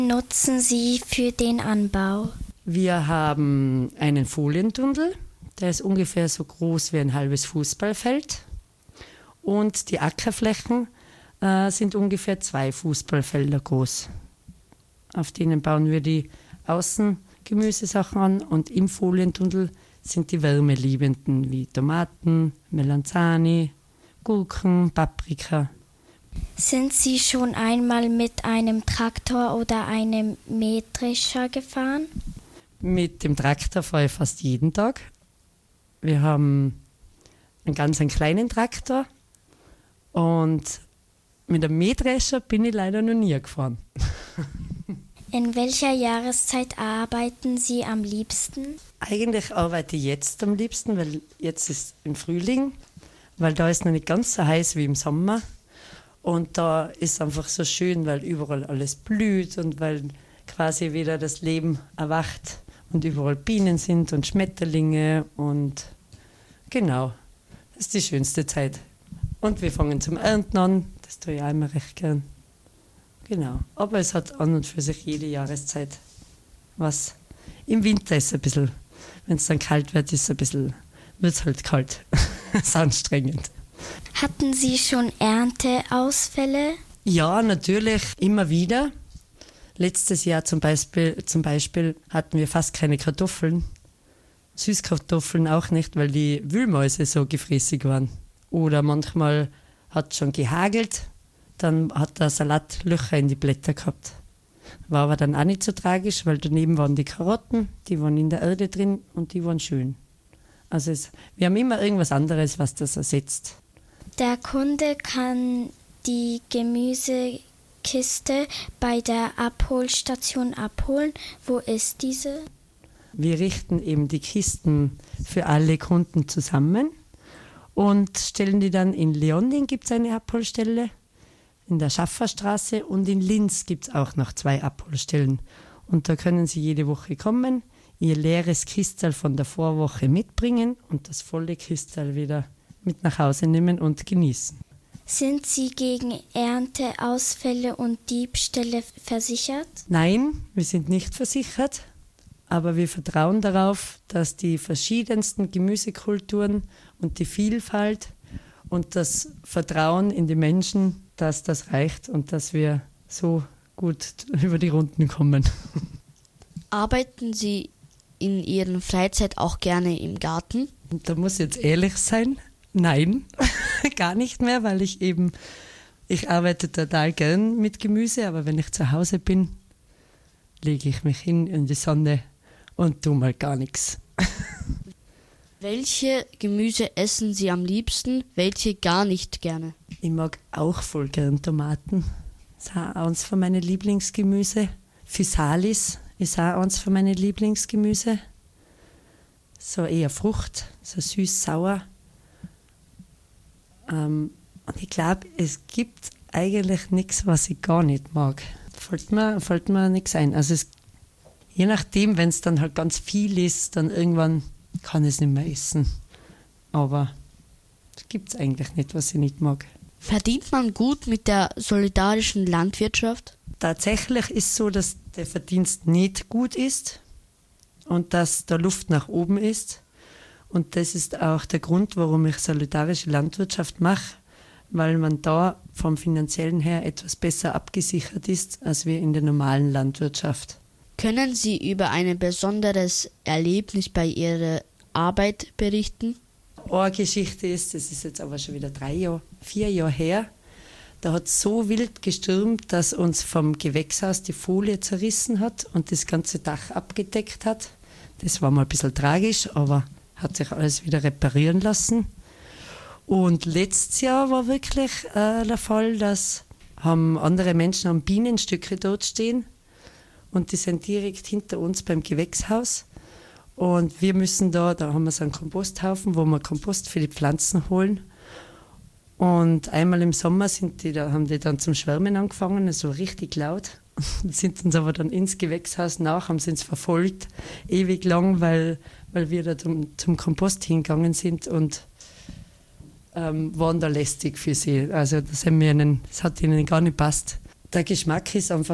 nutzen Sie für den Anbau? Wir haben einen Folientunnel, der ist ungefähr so groß wie ein halbes Fußballfeld. Und die Ackerflächen sind ungefähr 2 Fußballfelder groß. Auf denen bauen wir die Außengemüsesachen an und im Folientunnel sind die Wärmeliebenden wie Tomaten, Melanzani, Gurken, Paprika. Sind Sie schon einmal mit einem Traktor oder einem Mähdrescher gefahren? Mit dem Traktor fahre ich fast jeden Tag. Wir haben einen kleinen Traktor und mit einem Mähdrescher bin ich leider noch nie gefahren. In welcher Jahreszeit arbeiten Sie am liebsten? Eigentlich arbeite ich jetzt am liebsten, weil jetzt ist im Frühling, weil da ist noch nicht ganz so heiß wie im Sommer. Und da ist einfach so schön, weil überall alles blüht und weil quasi wieder das Leben erwacht und überall Bienen sind und Schmetterlinge und genau, das ist die schönste Zeit. Und wir fangen zum Ernten an, das tue ich auch immer recht gern. Genau, aber es hat an und für sich jede Jahreszeit was. Im Winter ist es ein bisschen, wenn es dann kalt wird, wird es halt kalt. Das ist anstrengend. Hatten Sie schon Ernteausfälle? Ja, natürlich, immer wieder. Letztes Jahr zum Beispiel hatten wir fast keine Kartoffeln. Süßkartoffeln auch nicht, weil die Wühlmäuse so gefräßig waren. Oder manchmal hat es schon gehagelt, dann hat der Salat Löcher in die Blätter gehabt. War aber dann auch nicht so tragisch, weil daneben waren die Karotten, die waren in der Erde drin und die waren schön. Also wir haben immer irgendwas anderes, was das ersetzt. Der Kunde kann die Gemüsekiste bei der Abholstation abholen. Wo ist diese? Wir richten eben die Kisten für alle Kunden zusammen und stellen die dann in Leonding, gibt es eine Abholstelle, in der Schafferstraße und in Linz gibt es auch noch 2 Abholstellen. Und da können Sie jede Woche kommen, Ihr leeres Kistel von der Vorwoche mitbringen und das volle Kistel wieder mit nach Hause nehmen und genießen. Sind Sie gegen Ernteausfälle und Diebstähle versichert? Nein, wir sind nicht versichert, aber wir vertrauen darauf, dass die verschiedensten Gemüsekulturen und die Vielfalt und das Vertrauen in die Menschen, dass das reicht und dass wir so gut über die Runden kommen. Arbeiten Sie in Ihrer Freizeit auch gerne im Garten? Und da muss ich jetzt ehrlich sein, nein, gar nicht mehr, weil ich arbeite total gern mit Gemüse, aber wenn ich zu Hause bin, lege ich mich hin in die Sonne und tue mal gar nichts. Welche Gemüse essen Sie am liebsten, welche gar nicht gerne? Ich mag auch voll gern Tomaten. Das ist auch eins von meinen Lieblingsgemüse. Physalis ist auch eins von meinen Lieblingsgemüse. So eher Frucht, so süß-sauer. Und ich glaube, es gibt eigentlich nichts, was ich gar nicht mag. Fällt mir nichts ein. Also je nachdem, wenn es dann halt ganz viel ist, dann irgendwann kann ich es nicht mehr essen. Aber es gibt es eigentlich nicht, was ich nicht mag. Verdient man gut mit der solidarischen Landwirtschaft? Tatsächlich ist es so, dass der Verdienst nicht gut ist und dass da Luft nach oben ist. Und das ist auch der Grund, warum ich solidarische Landwirtschaft mache, weil man da vom Finanziellen her etwas besser abgesichert ist, als wir in der normalen Landwirtschaft. Können Sie über ein besonderes Erlebnis bei Ihrer Arbeit berichten? Eine Geschichte ist, das ist jetzt aber schon wieder 4 Jahre her, da hat es so wild gestürmt, dass uns vom Gewächshaus die Folie zerrissen hat und das ganze Dach abgedeckt hat. Das war mal ein bisschen tragisch, aber hat sich alles wieder reparieren lassen. Und letztes Jahr war wirklich der Fall, dass haben andere Menschen am Bienenstücke dort stehen und die sind direkt hinter uns beim Gewächshaus. Und wir müssen da haben wir so einen Komposthaufen, wo wir Kompost für die Pflanzen holen. Und einmal im Sommer haben die dann zum Schwärmen angefangen, also richtig laut. Sind uns aber dann ins Gewächshaus haben sie uns verfolgt, ewig lang, weil wir da zum Kompost hingegangen sind und waren da lästig für sie. Also das hat ihnen gar nicht passt. Der Geschmack ist einfach